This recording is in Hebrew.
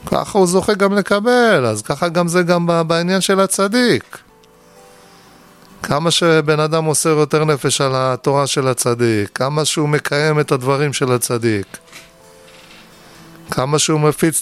ככה הוא זוכה גם לקבל, אז ככה גם זה גם בעניין של הצדיק. כמה שבן אדם מוסר יותר נפש על התורה של הצדיק, כמה שהוא מקיים את הדברים של הצדיק, כמה שהוא מפיץ